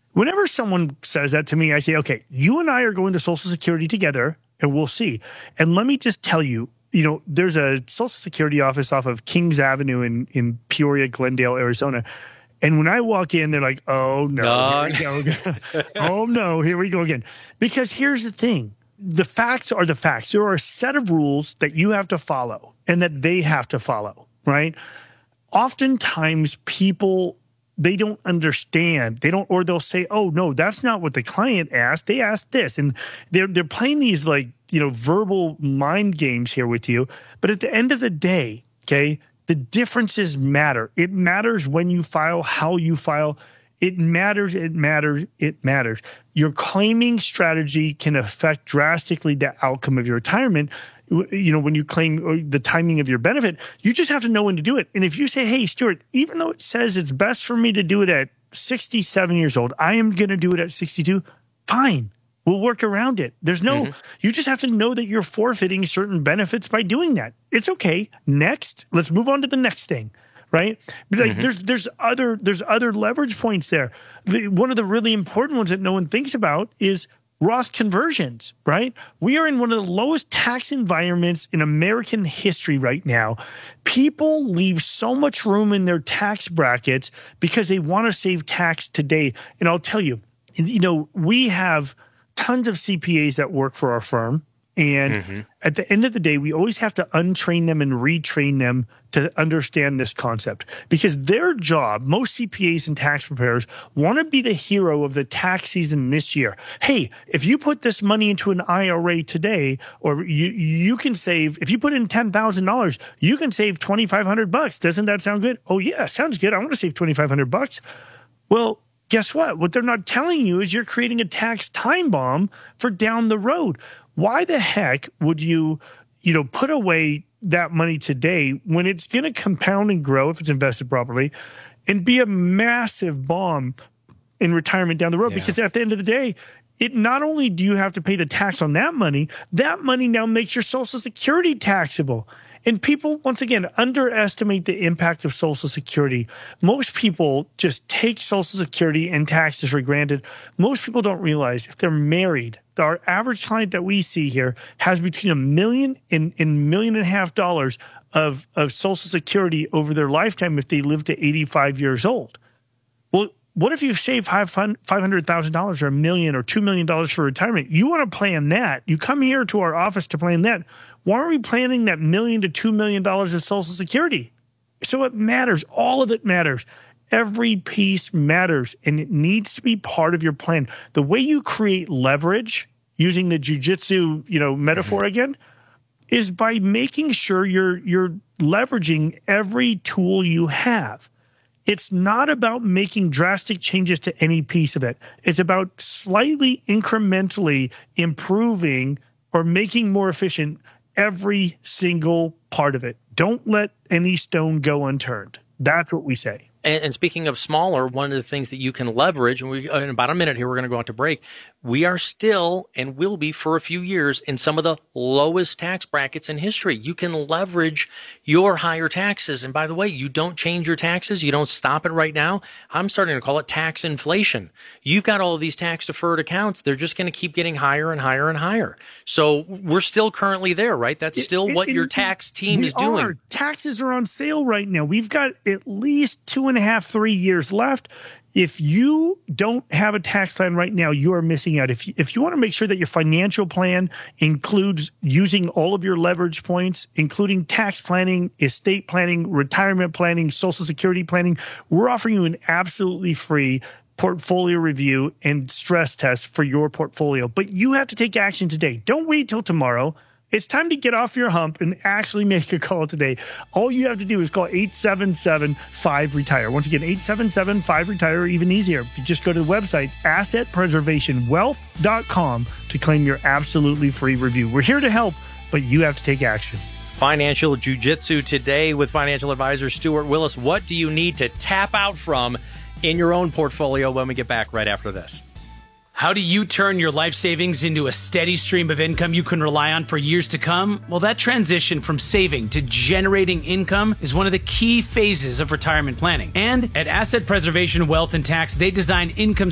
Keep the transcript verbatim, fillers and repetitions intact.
Whenever someone says that to me, I say, okay, you and I are going to Social Security together and we'll see. And let me just tell you, you know, there's a Social Security office off of Kings Avenue in, in Peoria, Glendale, Arizona. And when I walk in, they're like, oh, no, no. Here we go. oh, no, here we go again. Because here's the thing. The facts are the facts. There are a set of rules that you have to follow and that they have to follow, right? Oftentimes people, they don't understand. They don't, or they'll say, oh, no, that's not what the client asked. They asked this. And they're, they're playing these like, you know, verbal mind games here with you. But at the end of the day, okay, the differences matter. It matters when you file, how you file. It matters, it matters, it matters. Your claiming strategy can affect drastically the outcome of your retirement. You know, when you claim the timing of your benefit, you just have to know when to do it. And if you say, hey, Stuart, even though it says it's best for me to do it at sixty-seven years old, I am going to do it at sixty-two, fine. We'll work around it. There's no, mm-hmm. you just have to know that you're forfeiting certain benefits by doing that. It's okay. Next, let's move on to the next thing. Right? But like, mm-hmm. there's there's other there's other leverage points there. The, one of the really important ones that no one thinks about is Roth conversions, right? We are in one of the lowest tax environments in American history right now. People leave so much room in their tax brackets because they want to save tax today. And I'll tell you, you know, we have tons of C P As that work for our firm. And mm-hmm. at the end of the day, we always have to untrain them and retrain them to understand this concept. Because their job, most C P As and tax preparers want to be the hero of the tax season this year. Hey, if you put this money into an I R A today, or you you can save, if you put in ten thousand dollars, you can save twenty-five hundred bucks. Doesn't that sound good? Oh, yeah, sounds good. I want to save twenty-five hundred bucks. Well, guess what? What they're not telling you is you're creating a tax time bomb for down the road. Why the heck would you, you know, put away that money today when it's going to compound and grow if it's invested properly and be a massive bomb in retirement down the road? Yeah. Because at the end of the day, it not only do you have to pay the tax on that money, that money now makes your Social Security taxable. And people, once again, underestimate the impact of Social Security. Most people just take Social Security and taxes for granted. Most people don't realize if they're married, our average client that we see here has between a million and a million and a half dollars of, of Social Security over their lifetime if they live to eighty-five years old. Well, what if you save five hundred thousand dollars or a million or two million dollars for retirement? You want to plan that. You come here to our office to plan that. Why are we planning that million to two million dollars of Social Security? So it matters. All of it matters. Every piece matters, and it needs to be part of your plan. The way you create leverage, using the jujitsu, you know, metaphor again, is by making sure you're you're leveraging every tool you have. It's not about making drastic changes to any piece of it. It's about slightly incrementally improving or making more efficient every single part of it. Don't let any stone go unturned. That's what we say. And, and speaking of smaller, one of the things that you can leverage, and we in about a minute here, we're going to go out to break. We are still and will be for a few years in some of the lowest tax brackets in history. You can leverage your higher taxes. And by the way, you don't change your taxes. You don't stop it right now. I'm starting to call it tax inflation. You've got all of these tax deferred accounts. They're just going to keep getting higher and higher and higher. So we're still currently there, right? That's still it, it, what your tax team is doing. Are. Taxes are on sale right now. We've got at least two and a half, three years left. If you don't have a tax plan right now, you are missing out. If you, if you want to make sure that your financial plan includes using all of your leverage points, including tax planning, estate planning, retirement planning, Social Security planning, we're offering you an absolutely free portfolio review and stress test for your portfolio. But you have to take action today. Don't wait till tomorrow. It's time to get off your hump and actually make a call today. All you have to do is call eight seven seven, five, retire. Once again, eight seven seven, five, retire, or even easier. If you just go to the website, asset preservation wealth dot com to claim your absolutely free review. We're here to help, but you have to take action. Financial Jiu-Jitsu today with financial advisor Stuart Willis. What do you need to tap out from in your own portfolio when we get back right after this? How do you turn your life savings into a steady stream of income you can rely on for years to come? Well, that transition from saving to generating income is one of the key phases of retirement planning. And at Asset Preservation Wealth and Tax, they design income